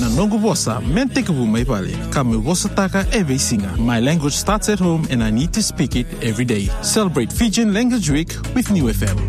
na nongo vosa menteke bu mai pale. Kame vosa taka eve singa. My language starts at home and I need to speak it every day. Celebrate Fijian Language Week with New FM.